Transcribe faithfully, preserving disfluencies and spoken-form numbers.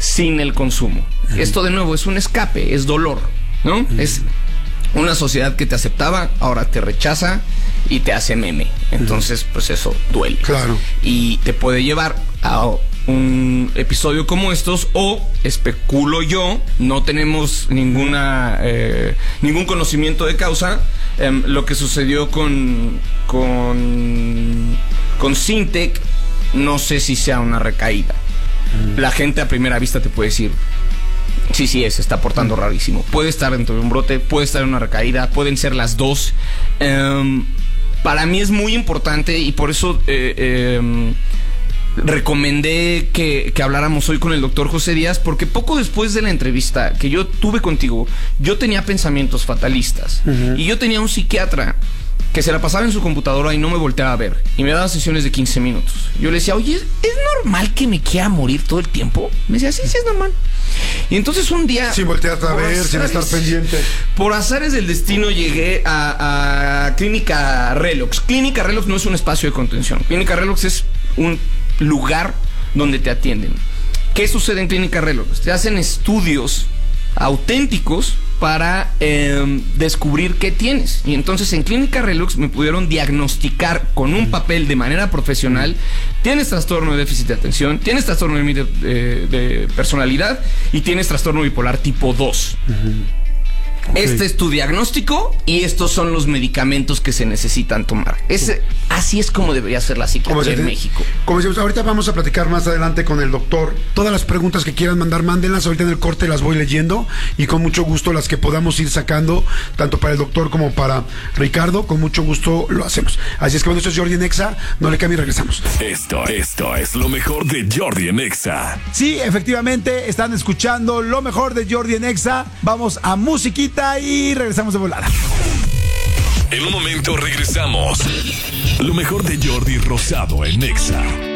sin el consumo. Uh-huh. Esto de nuevo es un escape, es dolor, ¿no? Uh-huh. Es una sociedad que te aceptaba, ahora te rechaza y te hace meme. Entonces, pues eso duele. Claro. Y te puede llevar a un episodio como estos, o especulo yo, no tenemos ninguna eh, ningún conocimiento de causa, eh, lo que sucedió con con con Syntec, no sé si sea una recaída. Mm. La gente a primera vista te puede decir, sí, sí, es, se está portando rarísimo. Puede estar dentro de un brote, puede estar en una recaída, pueden ser las dos. Um, para mí es muy importante y por eso eh, eh, recomendé que, que habláramos hoy con el doctor José Díaz, porque poco después de la entrevista que yo tuve contigo, yo tenía pensamientos fatalistas. Uh-huh. Y yo tenía un psiquiatra que se la pasaba en su computadora y no me volteaba a ver, y me daba sesiones de quince minutos. Yo le decía, oye, ¿es normal que me quiera morir todo el tiempo? Me decía, sí, sí es normal. Y entonces un día, sin voltear a ver, azares, sin estar pendiente, por azares del destino, llegué a, a Clínica Relox. Clínica Relox no es un espacio de contención. Clínica Relox es un lugar donde te atienden. ¿Qué sucede en Clínica Relox? Te hacen estudios auténticos para eh, descubrir qué tienes. Y entonces en Clínica Relox me pudieron diagnosticar con un papel de manera profesional: tienes trastorno de déficit de atención, tienes trastorno de, de, de personalidad y tienes trastorno bipolar tipo dos. Uh-huh. Okay. Este es tu diagnóstico y estos son los medicamentos que se necesitan tomar. Ese, así es como debería ser la psiquiatría en México. Como decimos, ahorita vamos a platicar más adelante con el doctor. Todas las preguntas que quieran mandar, mándenlas. Ahorita en el corte las voy leyendo y con mucho gusto las que podamos ir sacando, tanto para el doctor como para Ricardo, con mucho gusto lo hacemos. Así es que bueno, esto es Jordi en Exa. No le cambie y regresamos. Esto, esto es lo mejor de Jordi en Exa. Sí, efectivamente, están escuchando lo mejor de Jordi en Exa. Vamos a musiquita y regresamos de volada. En un momento regresamos. Lo mejor de Jordi Rosado en Exa.